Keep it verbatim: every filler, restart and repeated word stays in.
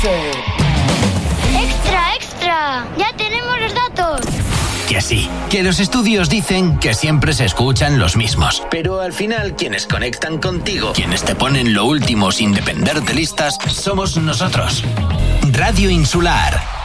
¡Extra, extra! ¡Ya tenemos los datos! Que sí, que los estudios dicen que siempre se escuchan los mismos. Pero al final, quienes conectan contigo, quienes te ponen lo último sin depender de listas, somos nosotros. Radio Insular.